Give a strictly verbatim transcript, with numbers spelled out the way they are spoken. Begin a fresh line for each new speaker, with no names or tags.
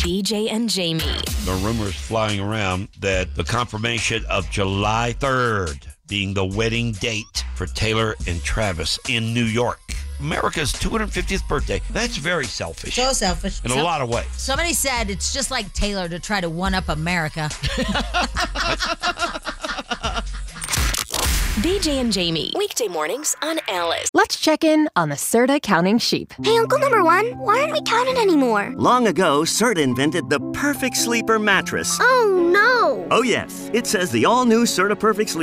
B J and Jamie.
The rumors flying around that the confirmation of July third being the wedding date for Taylor and Travis in New York. America's two hundred fiftieth birthday. That's very selfish.
So selfish.
In
so,
a lot of ways.
Somebody said it's just like Taylor to try to one-up America.
B J and Jamie. Weekday mornings on Alice.
Let's check in on the Serta counting sheep.
Hey, Uncle Number One, why aren't we counting anymore?
Long ago, Serta invented the perfect sleeper mattress.
Oh, no.
Oh, yes. It says the all-new Serta Perfect Sleeper